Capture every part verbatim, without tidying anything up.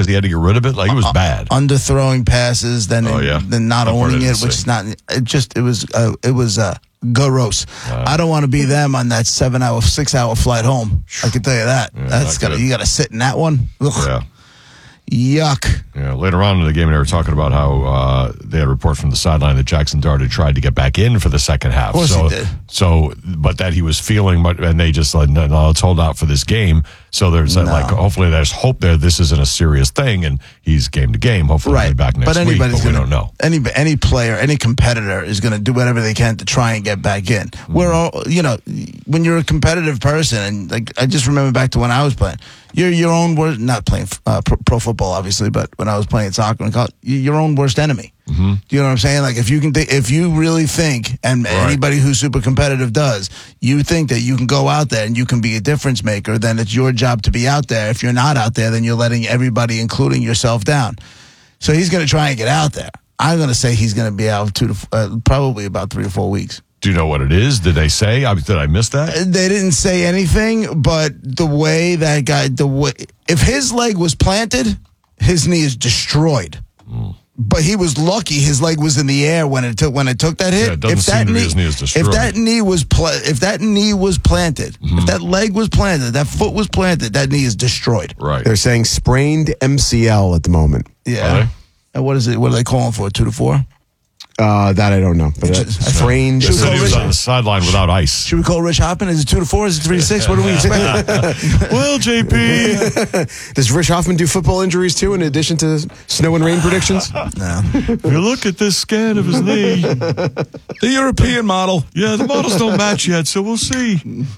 because he had to get rid of it? Like, it was bad. Uh, underthrowing passes, then oh, yeah. then not that owning it, which is not. It just it was uh, it was uh, gross. Uh, I don't want to be them on that seven hour, six hour flight home. I can tell you that. Yeah, That's got you got to sit in that one. Ugh. Yeah. Yuck. Yeah, later on in the game, they were talking about how uh, they had a report from the sideline that Jackson Dart had tried to get back in for the second half. Of course so, he did. So, but that he was feeling, much, and they just like, no, no, let's hold out for this game. So there's no. like, hopefully there's hope there. This isn't a serious thing, and he's game to game. Hopefully right. he'll be back next but week, but gonna, we don't know. Any any player, any competitor is going to do whatever they can to try and get back in. Mm. We're all, you know, when you're a competitive person, and like I just remember back to when I was playing. You're your own worst, not playing uh, pro, pro football, obviously, but when I was playing soccer and college, you're your own worst enemy. Mm-hmm. Do you know what I'm saying? Like, if you can, th- if you really think, and right. anybody who's super competitive does, you think that you can go out there and you can be a difference maker, then it's your job to be out there. If you're not out there, then you're letting everybody, including yourself, down. So he's going to try and get out there. I'm going to say he's going to be out two to uh, probably about three or four weeks. Do you know what it is? Did they say? I, did I miss that? They didn't say anything, but the way that guy, the way, if his leg was planted, his knee is destroyed. Mm. But he was lucky his leg was in the air when it took when it took that hit. Yeah, it doesn't if seem that to be knee, his knee is destroyed. If that knee was pla- if that knee was planted, mm-hmm. if that leg was planted, that foot was planted, that knee is destroyed. Right. They're saying sprained M C L at the moment. Yeah. And what is it? What are they calling for? Two to four? Uh, that I don't know. But uh, sprained. They said he was on the sideline without ice. Should we call Rich Hoffman? Is it two to four? Is it three to six? What do we expect? Well, J P. Does Rich Hoffman do football injuries too, in addition to snow and rain predictions? No. If you look at this scan of his knee, the European model. Yeah, the models don't match yet, so we'll see.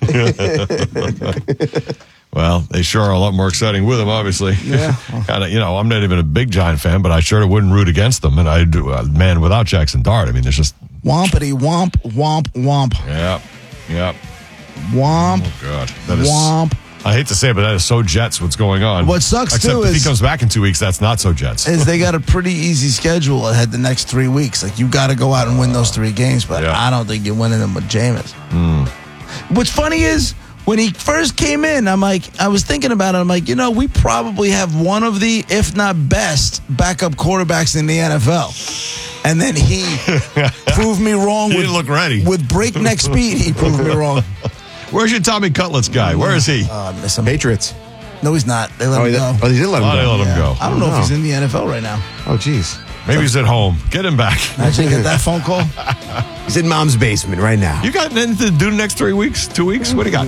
Well, they sure are a lot more exciting with him, obviously. Yeah. Kind of, you know, I'm not even a big Giant fan, but I sure wouldn't root against them. And I do, uh, man, without Jackson Dart, I mean, there's just wompity womp womp womp. Yep, yep. Womp. Oh God, that is, womp. I hate to say it, but that is so Jets. What's going on? What sucks Except too if is he comes back in two weeks, that's not so Jets. Is they got a pretty easy schedule ahead the next three weeks. Like you got to go out and win those three games, but yeah. I don't think you're winning them with Jameis. Mm. What's funny is. When he first came in, I'm like, I was thinking about it. I'm like, you know, we probably have one of the, if not best, backup quarterbacks in the N F L. And then he proved me wrong. He with, didn't look ready. With breakneck speed, he proved me wrong. Where's your Tommy Cutlets guy? Where is he? Uh, miss him. Patriots. No, he's not. They let oh, him they, go. Oh, they did let him oh, go. They let him yeah. go. I don't know oh. if he's in the N F L right now. Oh, geez. Maybe he's at home. Get him back. Imagine get that phone call. He's in mom's basement right now. You got anything to do the next three weeks? Two weeks? What do you got?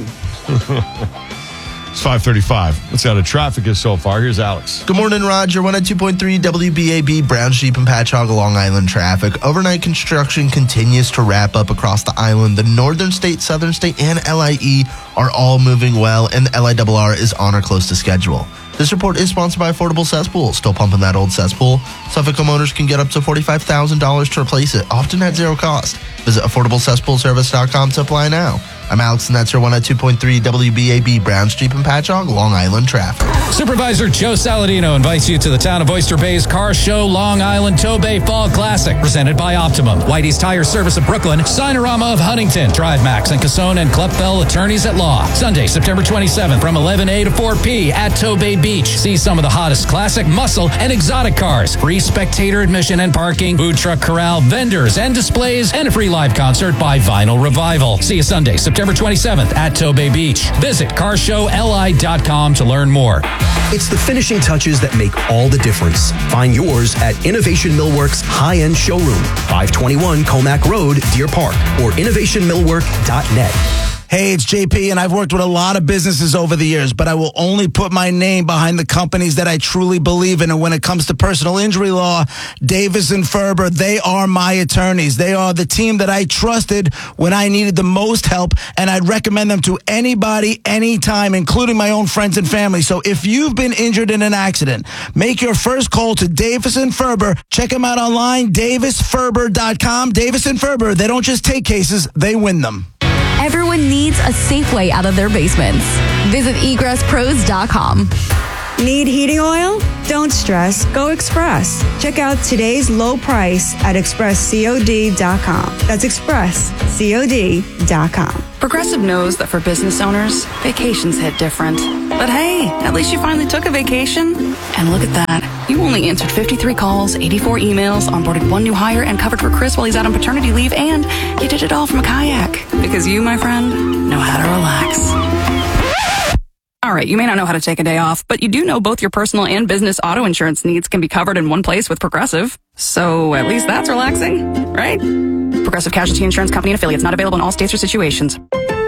It's five thirty-five. Let's see how the traffic is so far. Here's Alex. Good morning, Roger. one oh two point three W B A B, Brown Sheep and Patchogue, Long Island traffic. Overnight construction continues to wrap up across the island. The Northern State, Southern State, and L I E are all moving well, and the L I R R is on or close to schedule. This report is sponsored by Affordable Cesspool. Still pumping that old cesspool? Suffolk homeowners can get up to forty-five thousand dollars to replace it, often at zero cost. Visit affordable cesspool service dot com to apply now. I'm Alex, and that's your one oh two point three W B A B, Brown Street and Patchogue, Long Island traffic. Supervisor Joe Saladino invites you to the town of Oyster Bay's Car Show Long Island Tow Bay Fall Classic, presented by Optimum, Whitey's Tire Service of Brooklyn, Sinorama of Huntington, Drive Max and Cassone and Klepfel Attorneys at Law. Sunday, September twenty-seventh from eleven a to four p at Tow Bay Beach. See some of the hottest classic, muscle, and exotic cars. Free spectator admission and parking, food truck corral, vendors and displays, and a free live concert by Vinyl Revival. See you Sunday, September twenty-seventh at Tow Bay Beach. Visit car show L I dot com to learn more. It's the finishing touches that make all the difference. Find yours at Innovation Millwork's high-end showroom, five twenty-one Comac Road, Deer Park, or innovation millwork dot net. Hey, it's J P, and I've worked with a lot of businesses over the years, but I will only put my name behind the companies that I truly believe in. And when it comes to personal injury law, Davis and Ferber, they are my attorneys. They are the team that I trusted when I needed the most help, and I'd recommend them to anybody, anytime, including my own friends and family. So if you've been injured in an accident, make your first call to Davis and Ferber. Check them out online, davis ferber dot com. Davis and Ferber, they don't just take cases, they win them. Everyone needs a safe way out of their basements. Visit egress pros dot com. Need heating oil? Don't stress. Go Express. Check out today's low price at express cod dot com. That's express cod dot com. Progressive knows that for business owners, vacations hit different. But hey, at least you finally took a vacation. And look at that. You only answered fifty-three calls, eighty-four emails, onboarded one new hire, and covered for Chris while he's out on paternity leave, and you did it all from a kayak. Because you, my friend, know how to relax. All right, you may not know how to take a day off, but you do know both your personal and business auto insurance needs can be covered in one place with Progressive. So at least that's relaxing, right? Progressive Casualty Insurance Company and affiliates, not available in all states or situations.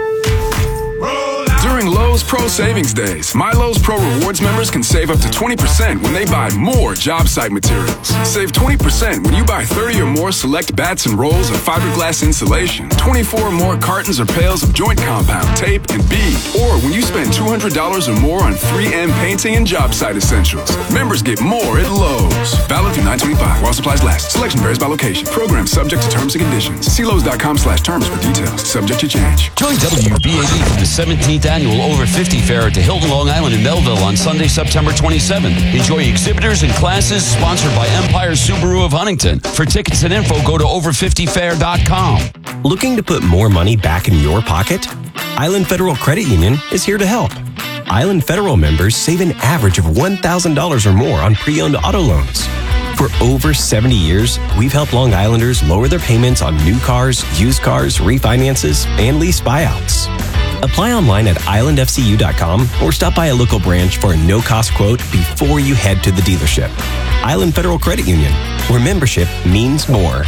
During Lowe's Pro Savings Days, My Lowe's Pro Rewards members can save up to twenty percent when they buy more job site materials. Save twenty percent when you buy thirty or more select bats and rolls of fiberglass insulation, twenty-four or more cartons or pails of joint compound, tape, and bead. Or when you spend two hundred dollars or more on three M painting and job site essentials. Members get more at Lowe's. Valid through nine twenty-five while supplies last. Selection varies by location. Program subject to terms and conditions. See Lowe's.com slash terms for details. Subject to change. Join W B A B for the seventeenth Annual Over fifty Fair at the Hilton Long Island in Melville on Sunday, September twenty-seventh. Enjoy exhibitors and classes sponsored by Empire Subaru of Huntington. For tickets and info, go to over fifty fair dot com. Looking to put more money back in your pocket? Island Federal Credit Union is here to help. Island Federal members save an average of one thousand dollars or more on pre-owned auto loans. For over seventy years, we've helped Long Islanders lower their payments on new cars, used cars, refinances, and lease buyouts. Apply online at island f c u dot com or stop by a local branch for a no-cost quote before you head to the dealership. Island Federal Credit Union, where membership means more.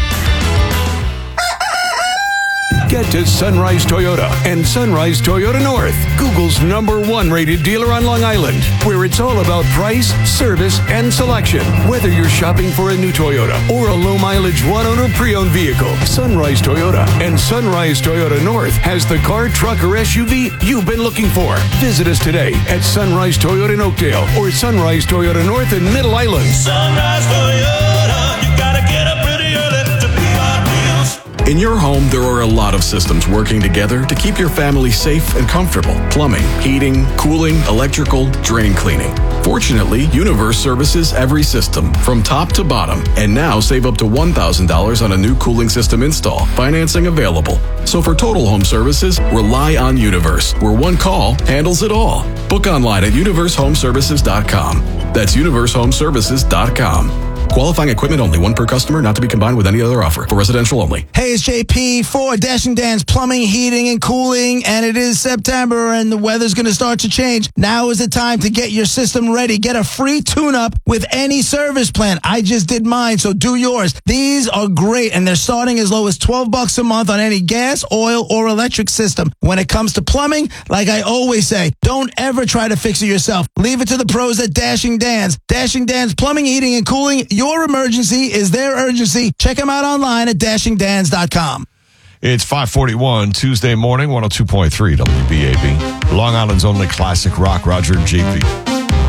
Get to Sunrise Toyota and Sunrise Toyota North, Google's number one rated dealer on Long Island, where it's all about price, service, and selection. Whether you're shopping for a new Toyota or a low mileage one owner pre-owned vehicle, Sunrise Toyota and Sunrise Toyota North has the car, truck, or S U V you've been looking for. Visit us today at Sunrise Toyota in Oakdale or Sunrise Toyota North in Middle Island. Sunrise Toyota, you gotta get up pretty early to be our deals. In your home, there are a lot of systems working together to keep your family safe and comfortable. Plumbing, heating, cooling, electrical, drain cleaning. Fortunately, Universe services every system from top to bottom, and now save up to one thousand dollars on a new cooling system install. Financing available. So for total home services, rely on Universe, where one call handles it all. Book online at universe home services dot com. That's universe home services dot com. Qualifying equipment only, one per customer, not to be combined with any other offer. For residential only. Hey, it's J P for Dashing Dan's Plumbing, Heating, and Cooling, and it is September, and the weather's going to start to change. Now is the time to get your system ready. Get a free tune-up with any service plan. I just did mine, so do yours. These are great, and they're starting as low as twelve bucks a month on any gas, oil, or electric system. When it comes to plumbing, like I always say, don't ever try to fix it yourself. Leave it to the pros at Dashing Dan's. Dashing Dan's Plumbing, Heating, and Cooling. Your emergency is their urgency. Check them out online at dashing dans dot com. It's five forty-one, Tuesday morning, one oh two point three W B A B. Long Island's only classic rock, Roger and J P.